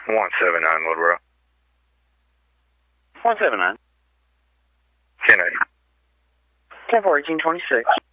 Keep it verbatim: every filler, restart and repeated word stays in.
one seven nine, Woodrow. one seven nine. ten eight. ten four, eighteen twenty-six.